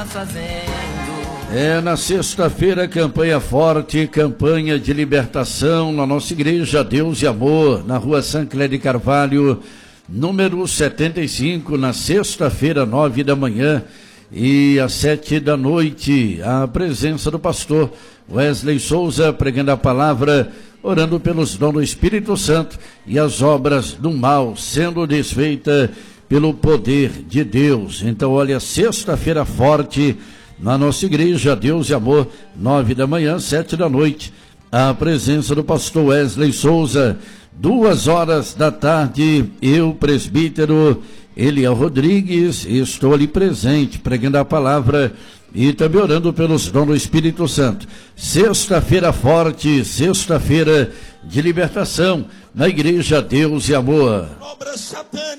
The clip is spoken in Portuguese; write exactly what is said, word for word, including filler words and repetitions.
está fazendo. É, na sexta-feira, campanha forte, campanha de libertação na nossa igreja Deus e Amor, na rua Sancler de Carvalho, número setenta e cinco, na sexta-feira, nove da manhã e às sete da noite, a presença do pastor Wesley Souza, pregando a palavra, orando pelos dons do Espírito Santo e as obras do mal sendo desfeitas pelo poder de Deus. Então, olha, sexta-feira forte, na nossa igreja Deus e Amor, nove da manhã, sete da noite, a presença do pastor Wesley Souza. Duas horas da tarde, eu, presbítero Eliel Rodrigues, estou ali presente, pregando a palavra e também orando pelos dons do Espírito Santo. Sexta-feira forte, sexta-feira de libertação, na igreja Deus e Amor.